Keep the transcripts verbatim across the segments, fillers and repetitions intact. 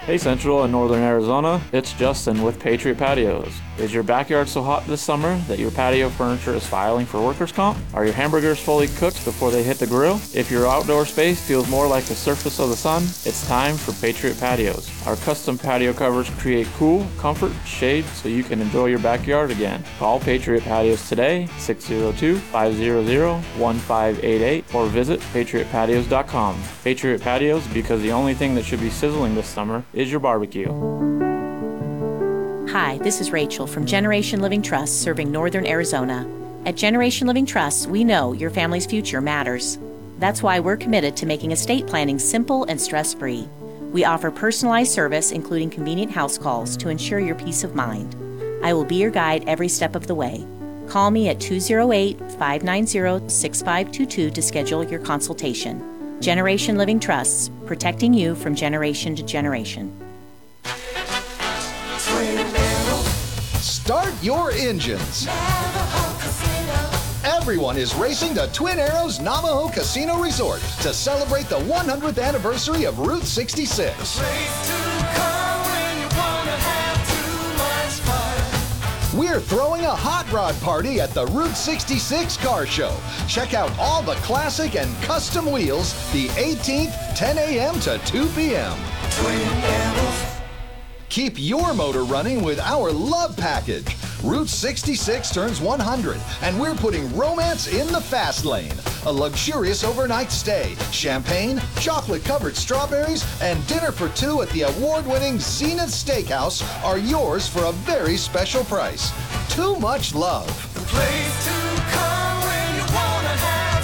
Hey Central and Northern Arizona, it's Justin with Patriot Patios. Is your backyard so hot this summer that your patio furniture is filing for workers' comp? Are your hamburgers fully cooked before they hit the grill? If your outdoor space feels more like the surface of the sun, it's time for Patriot Patios. Our custom patio covers create cool, comfort, shade so you can enjoy your backyard again. Call Patriot Patios today, six oh two, five hundred, one five eight eight, or visit patriot patios dot com. Patriot Patios, because the only thing that should be sizzling this summer is your barbecue. Hi, this is Rachel from Generation Living Trust serving Northern Arizona. At Generation Living Trust, we know your family's future matters. That's why we're committed to making estate planning simple and stress-free. We offer personalized service, including convenient house calls, to ensure your peace of mind. I will be your guide every step of the way. Call me at two oh eight, five nine zero, six five two two to schedule your consultation. Generation Living Trusts, protecting you from generation to generation. Start your engines. Everyone is racing to Twin Arrows Navajo Casino Resort to celebrate the one hundredth anniversary of Route sixty-six. We're throwing a hot rod party at the Route sixty-six Car Show. Check out all the classic and custom wheels the eighteenth, ten a.m. to two p.m. Twin Arrows. Keep your motor running with our Love Package. Route sixty-six turns one hundred, and we're putting romance in the fast lane. A luxurious overnight stay, champagne, chocolate-covered strawberries, and dinner for two at the award-winning Zenith Steakhouse are yours for a very special price. Too much love. The place to come when you wanna have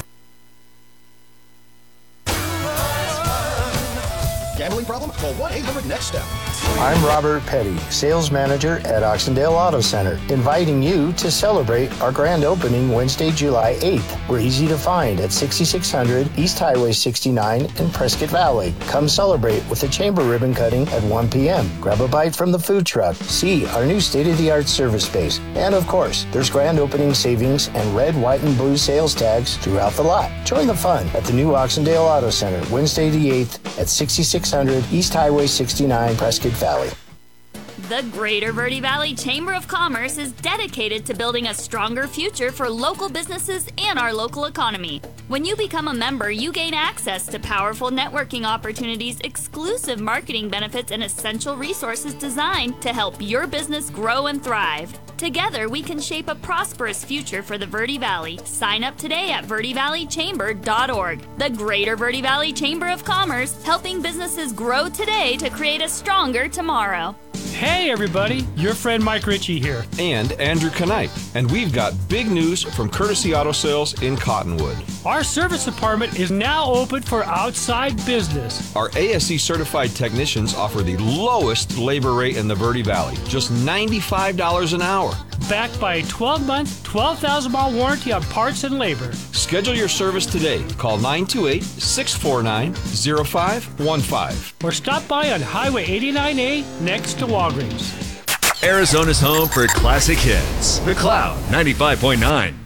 too much fun. Gambling problem? Call one eight hundred next step. I'm Robert Petty, Sales Manager at Oxendale Auto Center, inviting you to celebrate our grand opening Wednesday, July eighth. We're easy to find at sixty-six hundred East Highway sixty-nine in Prescott Valley. Come celebrate with a chamber ribbon cutting at one p.m. Grab a bite from the food truck, see our new state-of-the-art service space, and of course, there's grand opening savings and red, white, and blue sales tags throughout the lot. Join the fun at the new Oxendale Auto Center, Wednesday the eighth at sixty-six hundred East Highway sixty-nine, Prescott Valley. The Greater Verde Valley Chamber of Commerce is dedicated to building a stronger future for local businesses and our local economy. When you become a member, you gain access to powerful networking opportunities, exclusive marketing benefits, and essential resources designed to help your business grow and thrive. Together, we can shape a prosperous future for the Verde Valley. Sign up today at verde valley chamber dot org. The Greater Verde Valley Chamber of Commerce, helping businesses grow today to create a stronger tomorrow. Hey everybody, your friend Mike Ritchie here. And Andrew Knight. And we've got big news from Courtesy Auto Sales in Cottonwood. Our service department is now open for outside business. Our A S E certified technicians offer the lowest labor rate in the Verde Valley, just ninety-five dollars an hour. Backed by a twelve-month, twelve thousand mile warranty on parts and labor. Schedule your service today. Call nine two eight, six four nine, zero five one five. Or stop by on Highway eighty-nine A next to Walgreens. Arizona's home for classic hits. The Cloud ninety-five point nine.